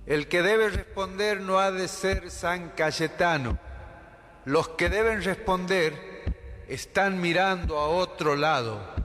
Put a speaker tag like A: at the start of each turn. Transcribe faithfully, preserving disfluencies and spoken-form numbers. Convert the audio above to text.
A: El que debe responder no ha de ser San Cayetano. Los que deben responder están mirando a otro lado.